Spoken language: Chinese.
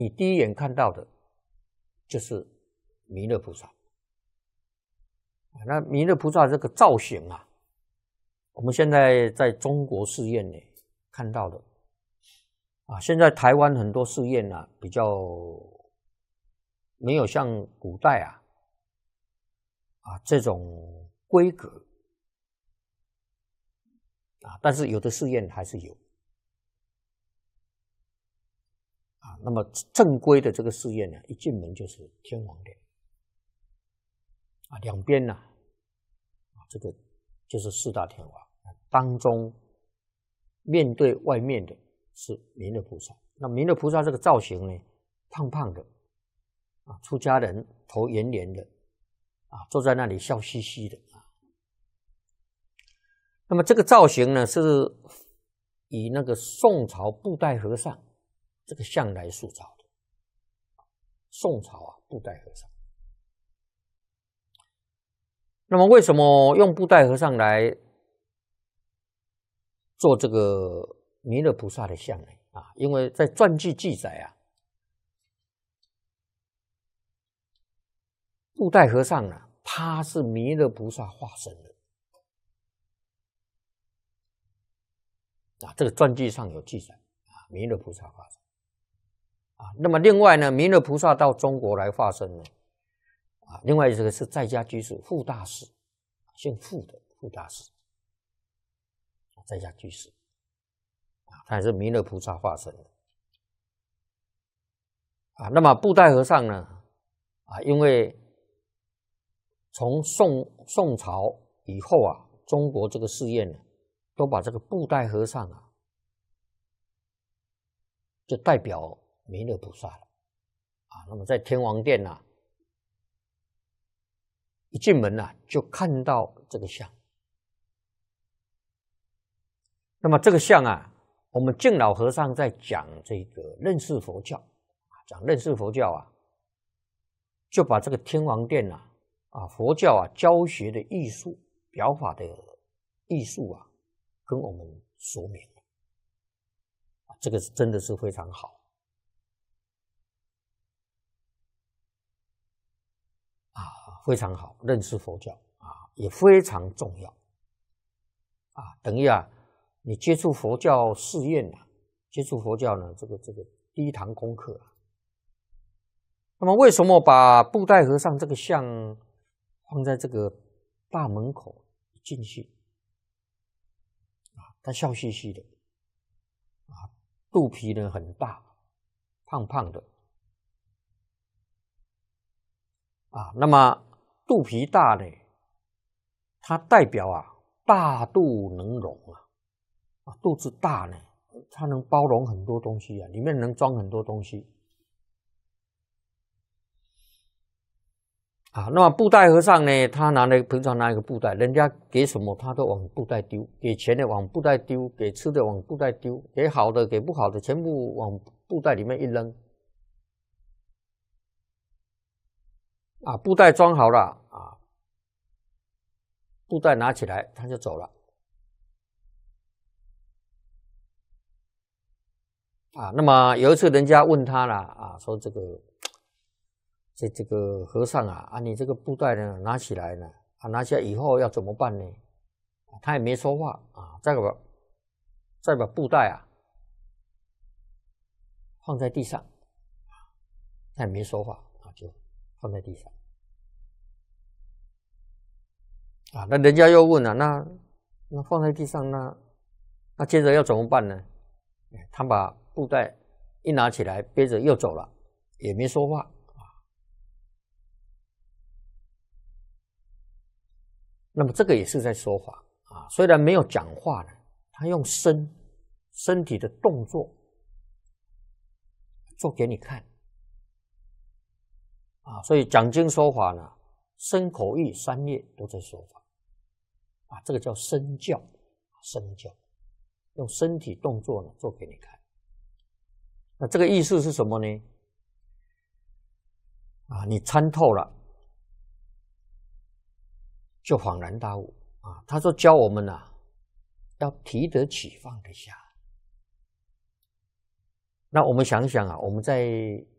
你第一眼看到的就是弥勒菩萨。那弥勒菩萨这个造型啊，我们现在在中国寺院呢看到的啊，现在台湾很多寺院啊比较没有像古代这种规格啊，但是有的寺院还是有啊。那么正规的这个寺院呢，一进门就是天王殿啊，两边呢这个就是四大天王，当中面对外面的是弥勒菩萨。那弥勒菩萨这个造型呢，胖胖的啊，出家人头圆圆的啊，坐在那里笑嘻嘻的啊。那么这个造型呢，是以那个宋朝布袋和尚这个像来塑造的。宋朝布袋和尚。那么为什么用布袋和尚来做这个弥勒菩萨的像呢？因为在传记记载布袋和尚呢，他是弥勒菩萨化身的这个传记上有记载弥勒菩萨化身那么另外呢，弥勒菩萨到中国来化身呢另外这个是在家居士傅大师，姓傅的傅大师，在家居士他也是弥勒菩萨化身的那么布袋和尚呢因为从宋朝以后中国这个寺院呢，都把这个布袋和尚就代表弥勒菩萨了那么在天王殿一进门就看到这个像。那么这个像我们净老和尚在讲这个认识佛教讲认识佛教就把这个天王殿佛教教学的艺术表法的艺术跟我们说明这个真的是非常好非常好，认识佛教也非常重要等于你接触佛教寺院接触佛教呢这个第一堂功课那么为什么把布袋和尚这个像放在这个大门口进去他笑嘻嘻的肚皮呢很大，胖胖的那么肚皮大呢，它代表大肚能容肚子大呢，它能包容很多东西里面能装很多东西那么布袋和尚呢，他平常拿一个布袋，人家给什么他都往布袋丢，给钱的往布袋丢，给吃的往布袋丢，给好的给不好的全部往布袋里面一扔布袋装好了布袋拿起来他就走了那么有一次人家问他了说这个和尚你这个布袋呢拿起来呢拿起来以后要怎么办呢？他也没说话再把布袋放在地上他也没说话就放在地上那人家又问了那放在地上那接着要怎么办呢？他把布袋一拿起来背着又走了，也没说话那么这个也是在说法虽然没有讲话呢，他用身体的动作做给你看所以讲经说法呢，身口意三业都在说法这个叫身教，用身体动作呢做给你看。那这个意思是什么呢？你参透了就恍然大悟他说教我们要提得起放得下。那我们想想我们在